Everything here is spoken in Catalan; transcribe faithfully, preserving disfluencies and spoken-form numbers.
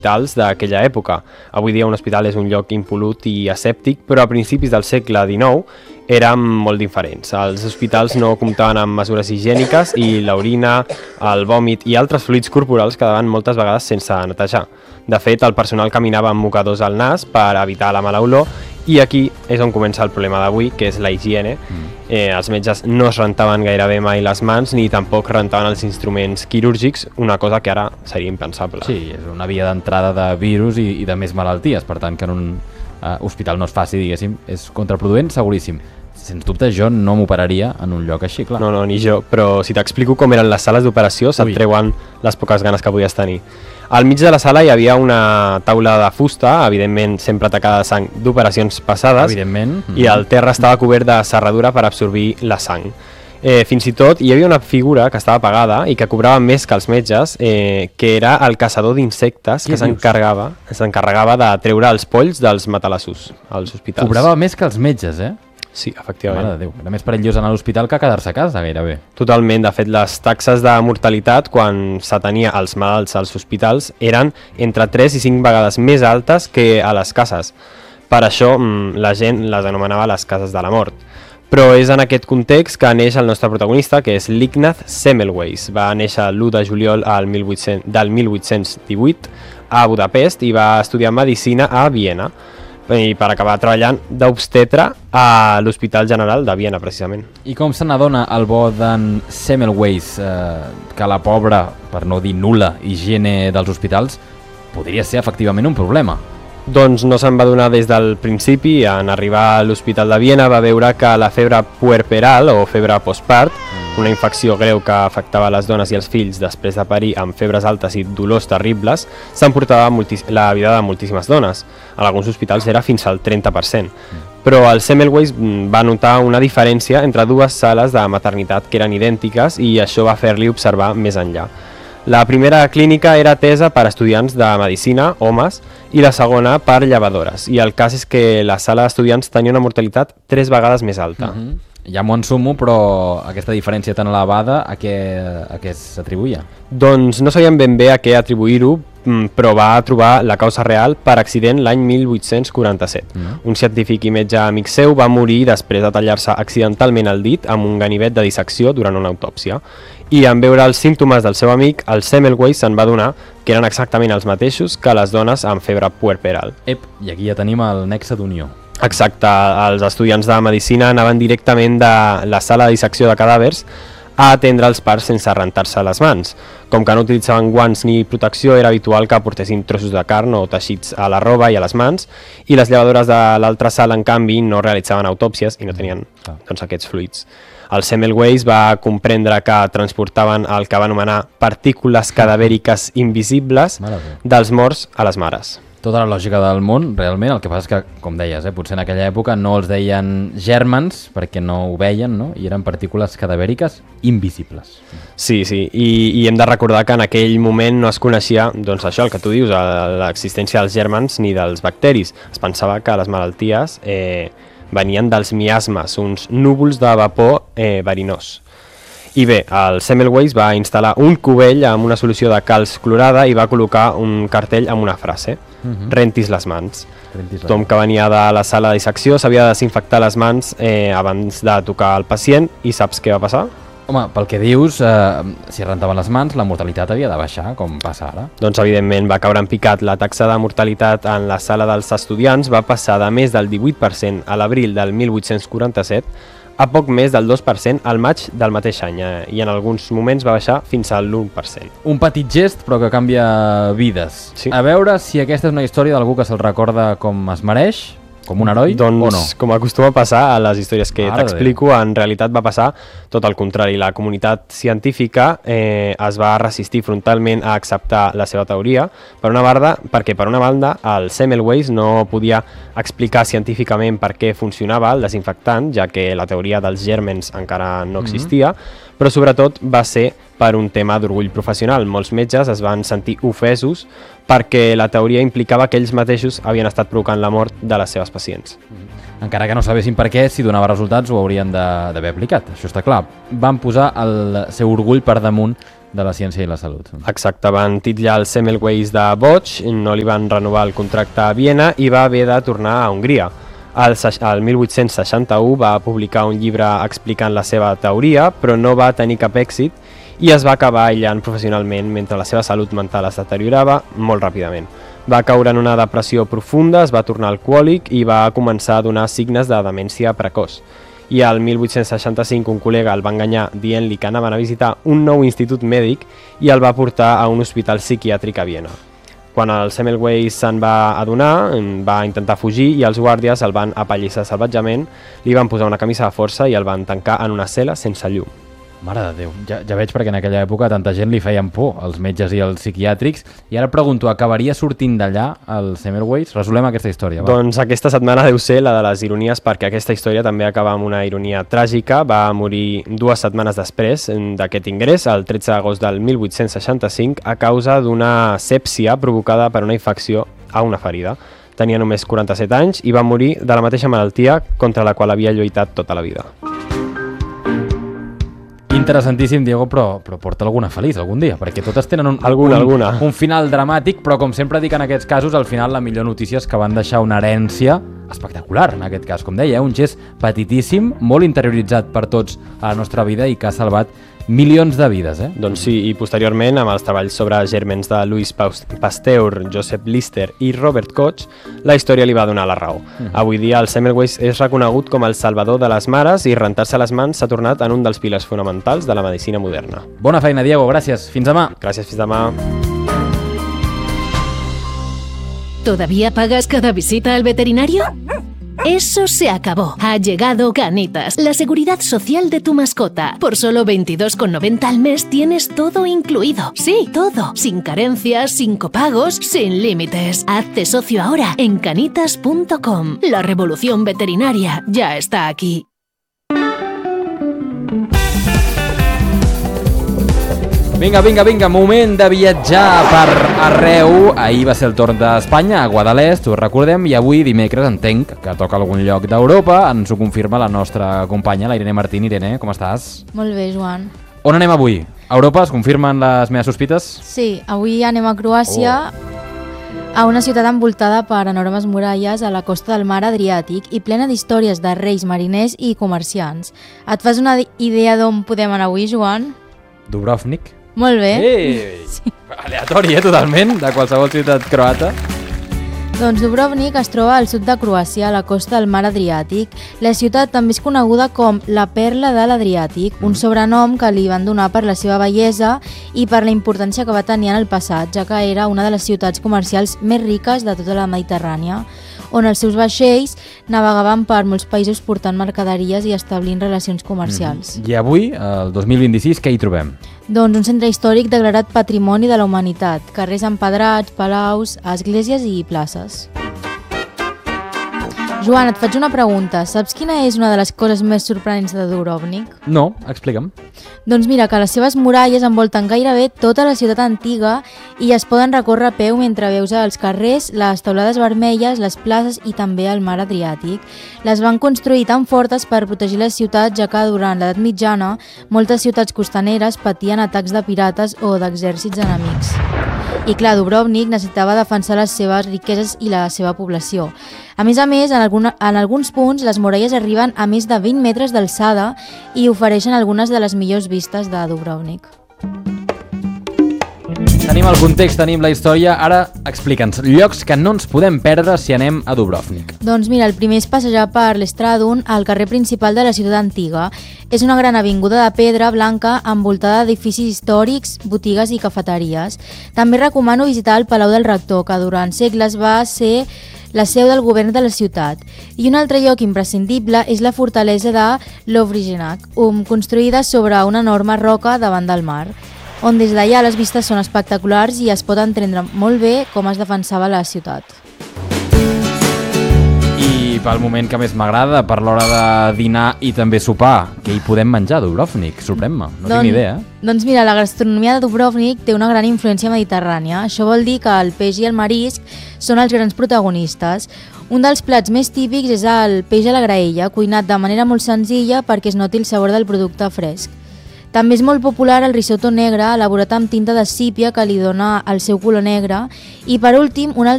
hospitals d'aquella època. Avui dia un hospital és un lloc impolut i asèptic, però a principis del segle dinou eren molt diferents. Els hospitals no comptaven amb mesures higièniques i l'orina, el vòmit i altres fluids corporals quedaven moltes vegades sense netejar. De fet, el personal caminava amb mocadors al nas per evitar la mala olor i aquí és on comença el problema d'avui, que és la higiene. Mm. Eh, els metges no es rentaven gairebé mai les mans ni tampoc rentaven els instruments quirúrgics, una cosa que ara seria impensable. Sí, és una via d'entrada de virus i, i de més malalties, per tant que en un uh, hospital no es faci, diguéssim, és contraproduent seguríssim. Sens dubte jo no m'operaria en un lloc així, clar. No, no, ni jo, però si t'explico com eren les sales d'operació se't treuen les poques ganes que podies tenir. Al mig de la sala hi havia una taula de fusta, evidentment sempre tacada de sang d'operacions passades, evidentment. i el terra estava cobert de serradura per absorbir la sang. Eh, fins i tot hi havia una figura que estava apagada i que cobrava més que els metges, eh, que era el caçador d'insectes que s'encarregava s'encarregava de treure els polls dels matalassos als hospitals. Cobrava més que els metges, eh? Sí, efectivament. Mare de Déu, era més perillós anar a l'hospital que quedar-se a casa, gairebé. Totalment, de fet, les taxes de mortalitat quan s'atenia els malalts als hospitals eren entre tres i cinc vegades més altes que a les cases. Per això la gent les anomenava les cases de la mort. Però és en aquest context que neix el nostre protagonista, que és l'Ignaz Semmelweis. Va néixer l'u de juliol del mil vuit-cents divuit a Budapest i va estudiar Medicina a Viena, i per acabar treballant d'obstetra a l'Hospital General de Viena, precisament. I com se n'adona el bo d'en Semmelweis eh, que la pobra, per no dir nul·la, higiene dels hospitals podria ser efectivament un problema? Doncs no se'n va donar des del principi. En arribar a l'Hospital de Viena va veure que la febre puerperal o febre postpart, una infecció greu que afectava les dones i els fills després de parir amb febres altes i dolors terribles, s'emportava la vida de moltíssimes dones. En alguns hospitals era fins al trenta per cent. Però el Semmelweis va notar una diferència entre dues sales de maternitat que eren idèntiques i això va fer-li observar més enllà. La primera clínica era atesa per estudiants de medicina, homes, i la segona per llevadores. I el cas és que la sala d'estudiants tenia una mortalitat tres vegades més alta. Uh-huh. Ja m'ho ensumo, però aquesta diferència tan elevada a què, a què s'atribuïa? Doncs no sabíem ben bé a què atribuir-ho, però va trobar la causa real per accident l'any mil vuit-cents quaranta-set. Mm. Un científic i metge amic seu va morir després de tallar-se accidentalment el dit amb un ganivet de dissecció durant una autòpsia. I en veure els símptomes del seu amic, el Semmelweis se'n va adonar que eren exactament els mateixos que les dones amb febre puerperal. Ep, i aquí ja tenim el nexe d'unió. Exacte, els estudiants de medicina anaven directament de la sala de dissecció de cadàvers a atendre els parts sense rentar-se les mans. Com que no utilitzaven guants ni protecció, era habitual que portessin trossos de carn o teixits a la roba i a les mans, i les llevadores de l'altra sala, en canvi, no realitzaven autòpsies i no tenien doncs, aquests fluids. El Semmelweis va comprendre que transportaven el que va anomenar partícules cadavèriques invisibles dels morts a les mares. Tota la lògica del món, realment, el que passa és que, com deies, eh, potser en aquella època no els deien gèrmens perquè no ho veien, no? I eren partícules cadavèriques invisibles. Sí, sí, I, i hem de recordar que en aquell moment no es coneixia, doncs això, el que tu dius, l'existència dels gèrmens ni dels bacteris. Es pensava que les malalties eh, venien dels miasmes, uns núvols de vapor eh, verinós. I bé, el Semmelweis va instal·lar un cubell amb una solució de calç clorada i va col·locar un cartell amb una frase: uh-huh. rentis les mans. Rentis Tothom que venia de la sala de dissecció s'havia de desinfectar les mans eh, abans de tocar el pacient, i saps què va passar? Home, pel que dius, eh, si rentaven les mans, la mortalitat havia de baixar, com passa ara. Doncs evidentment va caure en picat. La taxa de mortalitat en la sala dels estudiants va passar de més del divuit per cent a l'abril del mil vuit-cents quaranta-set a poc més del dos per cent al maig del mateix any, eh, i en alguns moments va baixar fins al l'u per cent. Un petit gest, però que canvia vides. Sí. A veure si aquesta és una història d'algú que se'l recorda com es mereix, com un heroi, doncs, o no? Com acostuma a passar a les històries que t'explico, en realitat va passar tot el contrari. La comunitat científica eh, es va resistir frontalment a acceptar la seva teoria, per una banda, perquè per una banda el Semmelweis no podia explicar científicament per què funcionava el desinfectant, ja que la teoria dels gèrmens encara no existia, mm-hmm. però sobretot va ser per un tema d'orgull professional. Molts metges es van sentir ofesos perquè la teoria implicava que ells mateixos havien estat provocant la mort de les seves pacients. Encara que no sabessin per què, si donava resultats ho haurien d'haver aplicat, això està clar. Van posar el seu orgull per damunt de la ciència i la salut. Exacte, van titllar el Semmelweis de boig, no li van renovar el contracte a Viena i va haver de tornar a Hongria. El, el mil vuit-cents seixanta-u va publicar un llibre explicant la seva teoria, però no va tenir cap èxit i es va acabar aïllant professionalment mentre la seva salut mental es deteriorava molt ràpidament. Va caure en una depressió profunda, es va tornar alcohòlic i va començar a donar signes de demència precoç. I al mil vuit-cents seixanta-cinc un col·lega el va enganyar dient-li que anaven a visitar un nou institut mèdic i el va portar a un hospital psiquiàtric a Viena. Quan el Semmelweis se'n va adonar, va intentar fugir i els guàrdies el van apallissar salvatjament, li van posar una camisa de força i el van tancar en una cel·la sense llum. Mare de Déu, ja, ja veig perquè en aquella època tanta gent li feien por, els metges i els psiquiàtrics, i ara pregunto, acabaria sortint d'allà el Semmelweis? Resolem aquesta història. Va. Doncs aquesta setmana deu ser la de les ironies, perquè aquesta història també acaba amb una ironia tràgica. Va morir dues setmanes després d'aquest ingrés, el tretze d'agost del mil vuit-cents seixanta-cinc, a causa d'una sèpsia provocada per una infecció a una ferida. Tenia només quaranta-set anys i va morir de la mateixa malaltia contra la qual havia lluitat tota la vida. Interessantíssim, Diego, però, però porta alguna feliç algun dia, perquè totes tenen un, alguna, un, alguna. un final dramàtic, però com sempre dic en aquests casos, al final la millor notícia és que van deixar una herència espectacular, en aquest cas, com deia, eh? Un gest petitíssim, molt interioritzat per tots a la nostra vida i que ha salvat milions de vides. Eh? Doncs sí, i posteriorment, amb els treballs sobre gèrmens de Louis Pasteur, Joseph Lister i Robert Koch, la història li va donar la raó. Mm. Avui dia el Semmelweis és reconegut com el salvador de les mares i rentar-se les mans s'ha tornat en un dels pilars fonamentals de la medicina moderna. Bona feina, Diego, gràcies. Fins demà. Gràcies, fins demà. ¿Todavía pagas cada visita al veterinario? Eso se acabó. Ha llegado Canitas, la seguridad social de tu mascota. Por solo veintidós con noventa al mes tienes todo incluido. Sí, todo. Sin carencias, sin copagos, sin límites. Hazte socio ahora en canitas punto com. La revolución veterinaria ya está aquí. Vinga, vinga, vinga, moment de viatjar per arreu. Ahir va ser el torn d'Espanya, a Guadalest, ho recordem, i avui, dimecres, entenc que toca algun lloc d'Europa. Ens ho confirma la nostra companya, la Irene Martín. Irene, com estàs? Molt bé, Joan. On anem avui? A Europa? Es confirmen les meves sospites? Sí, avui anem a Croàcia, oh. a una ciutat envoltada per enormes muralles a la costa del mar Adriàtic i plena d'històries de reis, mariners i comerciants. Et fas una idea d'on podem anar avui, Joan? Dubrovnik. Molt bé. Ei, sí. Aleatori, eh, totalment, de qualsevol ciutat croata. Doncs Dubrovnik es troba al sud de Croàcia, a la costa del mar Adriàtic. La ciutat també és coneguda com la Perla de l'Adriàtic, un sobrenom que li van donar per la seva bellesa i per la importància que va tenir en el passat, ja que era una de les ciutats comercials més riques de tota la Mediterrània, on els seus vaixells navegaven per molts països portant mercaderies i establint relacions comercials. Mm. I avui, el dos mil vint-i-sis, què hi trobem? Doncs un centre històric declarat Patrimoni de la Humanitat, carrers empedrats, palaus, esglésies i places. Joan, et faig una pregunta. Saps quina és una de les coses més sorprenents de Dubrovnik? No, explica'm. Doncs mira, que les seves muralles envolten gairebé tota la ciutat antiga i es poden recórrer a peu mentre veus els carrers, les teulades vermelles, les places i també el mar Adriàtic. Les van construir tan fortes per protegir la ciutat, ja que durant l'edat mitjana moltes ciutats costaneres patien atacs de pirates o d'exèrcits enemics. I clar, Dubrovnik necessitava defensar les seves riqueses i la seva població. A més a més, en, alguna, en alguns punts les muralles arriben a més de vint metres d'alçada i ofereixen algunes de les millors vistes de Dubrovnik. Tenim el context, tenim la història, ara explica'ns llocs que no ens podem perdre si anem a Dubrovnik. Doncs mira, el primer és passejar per l'Estradun, al carrer principal de la ciutat antiga. És una gran avinguda de pedra blanca envoltada d'edificis històrics, botigues i cafeteries. També recomano visitar el Palau del Rector, que durant segles va ser la seu del govern de la ciutat. I un altre lloc imprescindible és la fortalesa de Lovrijenac, construïda sobre una enorme roca davant del mar, on des d'allà les vistes són espectaculars i es pot entendre molt bé com es defensava la ciutat. I pel moment que més m'agrada, per l'hora de dinar i també sopar, què hi podem menjar a Dubrovnik? Sorprèn-me, no Don, tinc ni idea. Doncs mira, la gastronomia de Dubrovnik té una gran influència mediterrània. Això vol dir que el peix i el marisc són els grans protagonistes. Un dels plats més típics és el peix a la graella, cuinat de manera molt senzilla perquè es noti el sabor del producte fresc. També és molt popular el risotto negre, elaborat amb tinta de sípia que li dona el seu color negre. I per últim, una